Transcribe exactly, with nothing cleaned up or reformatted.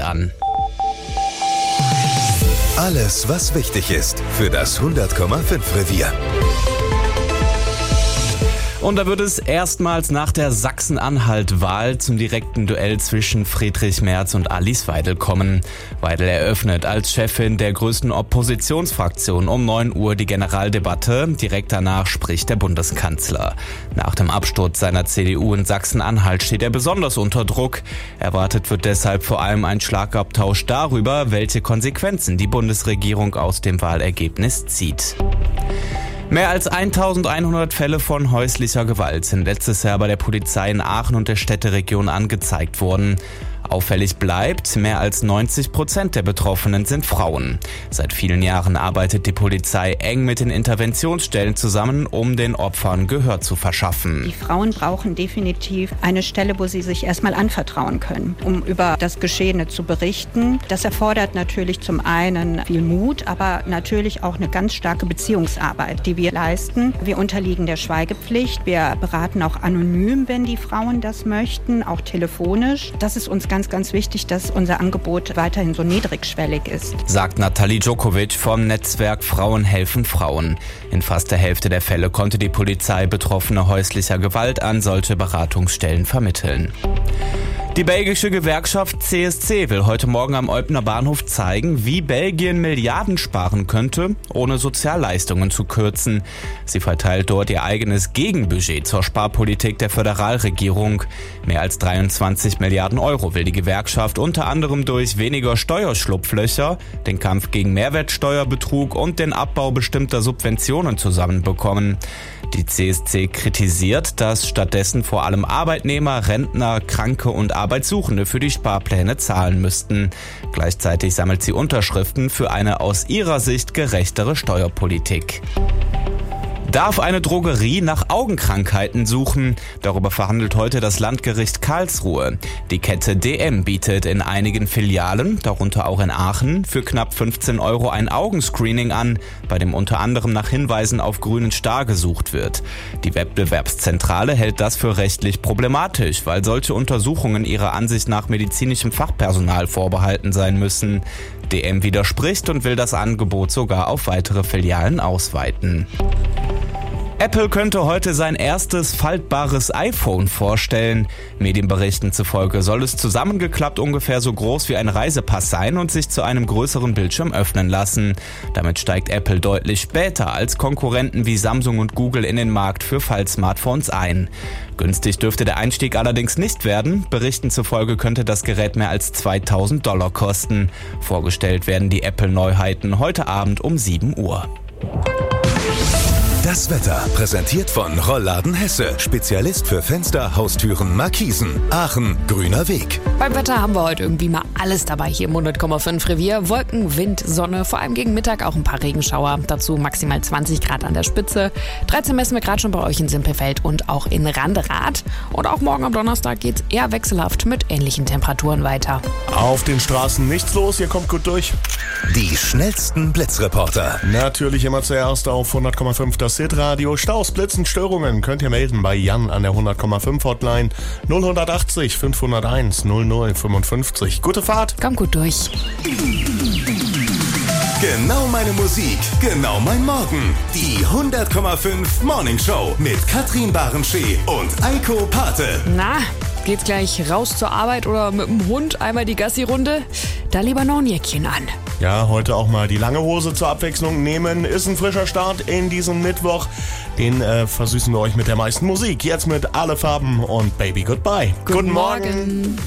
an. Alles, was wichtig ist für das hundert Komma fünf Revier. Und da wird es erstmals nach der Sachsen-Anhalt-Wahl zum direkten Duell zwischen Friedrich Merz und Alice Weidel kommen. Weidel eröffnet als Chefin der größten Oppositionsfraktion um neun Uhr die Generaldebatte. Direkt danach spricht der Bundeskanzler. Nach dem Absturz seiner C D U in Sachsen-Anhalt steht er besonders unter Druck. Erwartet wird deshalb vor allem ein Schlagabtausch darüber, welche Konsequenzen die Bundesregierung aus dem Wahlergebnis zieht. Mehr als eintausendeinhundert Fälle von häuslicher Gewalt sind letztes Jahr bei der Polizei in Aachen und der Städteregion angezeigt worden. Auffällig bleibt, mehr als neunzig Prozent der Betroffenen sind Frauen. Seit vielen Jahren arbeitet die Polizei eng mit den Interventionsstellen zusammen, um den Opfern Gehör zu verschaffen. Die Frauen brauchen definitiv eine Stelle, wo sie sich erstmal anvertrauen können, um über das Geschehene zu berichten. Das erfordert natürlich zum einen viel Mut, aber natürlich auch eine ganz starke Beziehungsarbeit, die wir leisten. Wir unterliegen der Schweigepflicht. Wir beraten auch anonym, wenn die Frauen das möchten, auch telefonisch. Das ist uns ganz, ganz wichtig, dass unser Angebot weiterhin so niedrigschwellig ist. Sagt Nathalie Djokovic vom Netzwerk Frauen helfen Frauen. In fast der Hälfte der Fälle konnte die Polizei Betroffene häuslicher Gewalt an solche Beratungsstellen vermitteln. Die belgische Gewerkschaft C S C will heute Morgen am Eupener Bahnhof zeigen, wie Belgien Milliarden sparen könnte, ohne Sozialleistungen zu kürzen. Sie verteilt dort ihr eigenes Gegenbudget zur Sparpolitik der Föderalregierung. Mehr als dreiundzwanzig Milliarden Euro will die Gewerkschaft unter anderem durch weniger Steuerschlupflöcher, den Kampf gegen Mehrwertsteuerbetrug und den Abbau bestimmter Subventionen zusammenbekommen. Die C S C kritisiert, dass stattdessen vor allem Arbeitnehmer, Rentner, Kranke und Arbeitssuchende für die Sparpläne zahlen müssten. Gleichzeitig sammelt sie Unterschriften für eine aus ihrer Sicht gerechtere Steuerpolitik. Darf eine Drogerie nach Augenkrankheiten suchen? Darüber verhandelt heute das Landgericht Karlsruhe. Die Kette D M bietet in einigen Filialen, darunter auch in Aachen, für knapp fünfzehn Euro ein Augenscreening an, bei dem unter anderem nach Hinweisen auf grünen Star gesucht wird. Die Wettbewerbszentrale hält das für rechtlich problematisch, weil solche Untersuchungen ihrer Ansicht nach medizinischem Fachpersonal vorbehalten sein müssen. D M widerspricht und will das Angebot sogar auf weitere Filialen ausweiten. Apple könnte heute sein erstes faltbares iPhone vorstellen. Medienberichten zufolge soll es zusammengeklappt ungefähr so groß wie ein Reisepass sein und sich zu einem größeren Bildschirm öffnen lassen. Damit steigt Apple deutlich später als Konkurrenten wie Samsung und Google in den Markt für Faltsmartphones ein. Günstig dürfte der Einstieg allerdings nicht werden. Berichten zufolge könnte das Gerät mehr als zweitausend Dollar kosten. Vorgestellt werden die Apple-Neuheiten heute Abend um sieben Uhr. Das Wetter präsentiert von Rollladen Hesse. Spezialist für Fenster, Haustüren, Markisen. Aachen, grüner Weg. Beim Wetter haben wir heute irgendwie mal alles dabei hier im hundert Komma fünf Revier. Wolken, Wind, Sonne, vor allem gegen Mittag auch ein paar Regenschauer. Dazu maximal zwanzig Grad an der Spitze. dreizehn messen wir gerade schon bei euch in Simpelfeld und auch in Randerath. Und auch morgen am Donnerstag geht's eher wechselhaft mit ähnlichen Temperaturen weiter. Auf den Straßen nichts los, ihr kommt gut durch. Die schnellsten Blitzreporter. Natürlich immer zuerst auf hundert Komma fünf das Hitradio. Staus, Blitzen, Störungen könnt ihr melden bei Jan an der hundert Komma fünf Hotline null achtzig fünfhunderteins null null fünfundfünfzig. Gute Fahrt. Kommt gut durch. Genau meine Musik, genau mein Morgen. Die hundert Komma fünf Morning Show mit Katrin Barenschee und Eiko Pate. Na, geht's gleich raus zur Arbeit oder mit dem Hund einmal die Gassi-Runde? Da lieber noch ein Jäckchen an. Ja, heute auch mal die lange Hose zur Abwechslung nehmen. Ist ein frischer Start in diesem Mittwoch. Den äh, versüßen wir euch mit der meisten Musik. Jetzt mit Alle Farben und Baby Goodbye. Guten, Guten Morgen. Morgen.